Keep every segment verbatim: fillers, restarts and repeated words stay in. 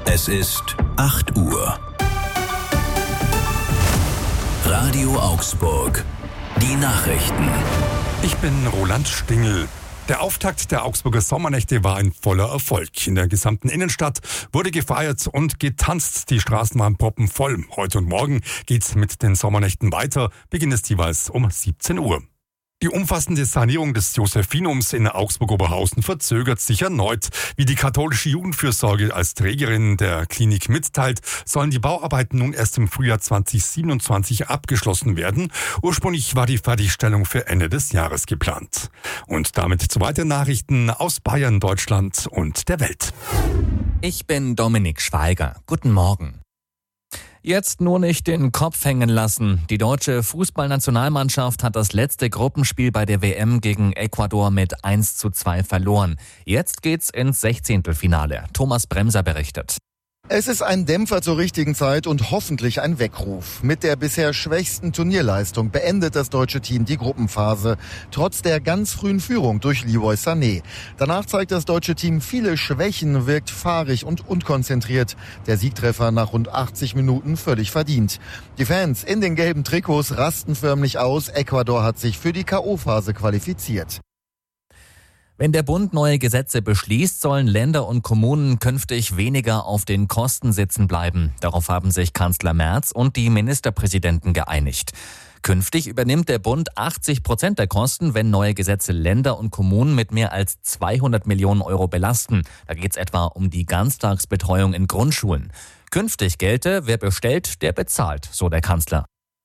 Es ist acht Uhr. Radio Augsburg. Die Nachrichten. Ich bin Roland Stingel. Der Auftakt der Augsburger Sommernächte war ein voller Erfolg. In der gesamten Innenstadt wurde gefeiert und getanzt. Die Straßen waren proppenvoll. Heute und morgen geht's mit den Sommernächten weiter. Beginn ist jeweils um siebzehn Uhr. Die umfassende Sanierung des Josephinums in Augsburg-Oberhausen verzögert sich erneut. Wie die katholische Jugendfürsorge als Trägerin der Klinik mitteilt, sollen die Bauarbeiten nun erst im Frühjahr zwanzig siebenundzwanzig abgeschlossen werden. Ursprünglich war die Fertigstellung für Ende des Jahres geplant. Und damit zu weiteren Nachrichten aus Bayern, Deutschland und der Welt. Ich bin Dominik Schweiger. Guten Morgen. Jetzt nur nicht den Kopf hängen lassen. Die deutsche Fußballnationalmannschaft hat das letzte Gruppenspiel bei der W M gegen Ecuador mit eins zu zwei verloren. Jetzt geht's ins Sechzehntelfinale. Thomas Bremser berichtet. Es ist ein Dämpfer zur richtigen Zeit und hoffentlich ein Weckruf. Mit der bisher schwächsten Turnierleistung beendet das deutsche Team die Gruppenphase, trotz der ganz frühen Führung durch Leroy Sané. Danach zeigt das deutsche Team viele Schwächen, wirkt fahrig und unkonzentriert. Der Siegtreffer nach rund achtzig Minuten völlig verdient. Die Fans in den gelben Trikots rasten förmlich aus. Ecuador hat sich für die K O-Phase qualifiziert. Wenn der Bund neue Gesetze beschließt, sollen Länder und Kommunen künftig weniger auf den Kosten sitzen bleiben. Darauf haben sich Kanzler Merz und die Ministerpräsidenten geeinigt. Künftig übernimmt der Bund achtzig Prozent der Kosten, wenn neue Gesetze Länder und Kommunen mit mehr als zweihundert Millionen Euro belasten. Da geht es etwa um die Ganztagsbetreuung in Grundschulen. Künftig gelte, wer bestellt, der bezahlt, so der Kanzler.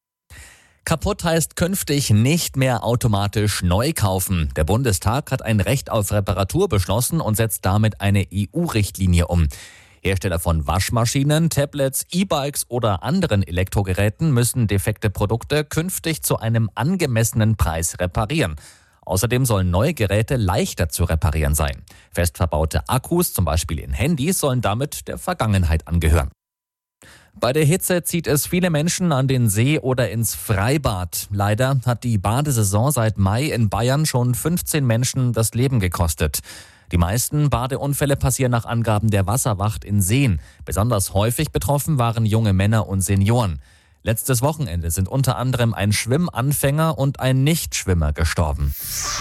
Kaputt heißt künftig nicht mehr automatisch neu kaufen. Der Bundestag hat ein Recht auf Reparatur beschlossen und setzt damit eine E U-Richtlinie um. Hersteller von Waschmaschinen, Tablets, E-Bikes oder anderen Elektrogeräten müssen defekte Produkte künftig zu einem angemessenen Preis reparieren. Außerdem sollen neue Geräte leichter zu reparieren sein. Fest verbaute Akkus, zum Beispiel in Handys, sollen damit der Vergangenheit angehören. Bei der Hitze zieht es viele Menschen an den See oder ins Freibad. Leider hat die Badesaison seit Mai in Bayern schon fünfzehn Menschen das Leben gekostet. Die meisten Badeunfälle passieren nach Angaben der Wasserwacht in Seen. Besonders häufig betroffen waren junge Männer und Senioren. Letztes Wochenende sind unter anderem ein Schwimmanfänger und ein Nichtschwimmer gestorben.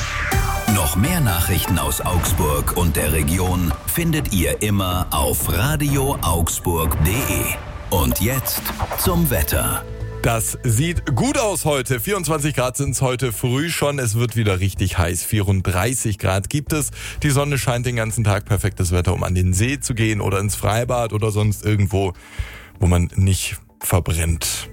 Noch mehr Nachrichten aus Augsburg und der Region findet ihr immer auf radio augsburg punkt de. Und jetzt zum Wetter. Das sieht gut aus heute. vierundzwanzig Grad sind es heute früh schon. Es wird wieder richtig heiß. vierunddreißig Grad gibt es. Die Sonne scheint den ganzen Tag. Perfektes Wetter, um an den See zu gehen oder ins Freibad oder sonst irgendwo, wo man nicht verbrennt.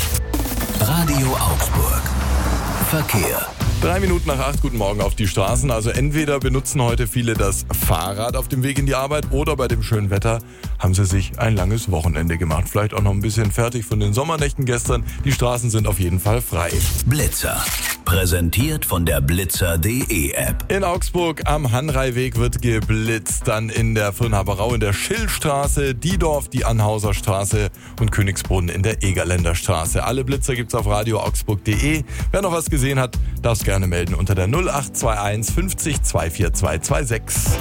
Radio Augsburg. Verkehr. Drei Minuten nach acht, guten Morgen auf die Straßen. Also entweder benutzen heute viele das Fahrrad auf dem Weg in die Arbeit oder bei dem schönen Wetter haben sie sich ein langes Wochenende gemacht. Vielleicht auch noch ein bisschen fertig von den Sommernächten gestern. Die Straßen sind auf jeden Fall frei. Blitzer. Präsentiert von der blitzer punkt de App. In Augsburg am Hanraiweg wird geblitzt. Dann in der Firnhaberau in der Schillstraße, Diedorf, die Anhauser Straße und Königsbrunn in der Egerländer Straße. Alle Blitzer gibt's auf radio augsburg punkt de. Wer noch was gesehen hat, darf es gerne melden unter der null acht zwei eins fünfzig zwei vier zwei zwei sechs.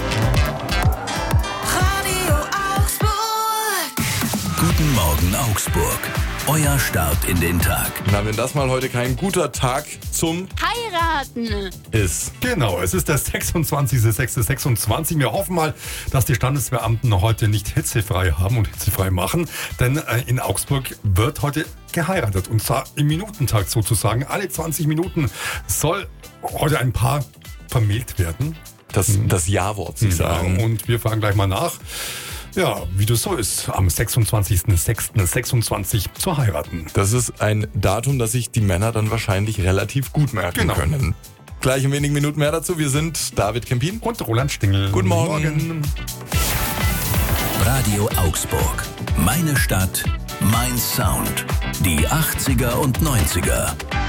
Radio Augsburg. Guten Morgen Augsburg. Euer Start in den Tag. Na, wenn das mal heute kein guter Tag zum Heiraten ist. Genau, es ist der sechsundzwanzigster sechster sechsundzwanzig. Wir hoffen mal, dass die Standesbeamten heute nicht hitzefrei haben und hitzefrei machen. Denn äh, in Augsburg wird heute geheiratet. Und zwar im Minutentakt sozusagen. Alle zwanzig Minuten soll heute ein Paar vermählt werden. Das, das Ja-Wort, Sie sagen. Ja, und wir fragen gleich mal nach. Ja, wie das so ist, am sechsundzwanzigster sechster sechsundzwanzig zu heiraten. Das ist ein Datum, das sich die Männer dann wahrscheinlich relativ gut merken genau. können. Gleich in wenigen Minuten mehr dazu. Wir sind David Kempin und Roland Stingel. Guten Morgen. Morgen. Radio Augsburg. Meine Stadt, mein Sound. Die achtziger und neunziger.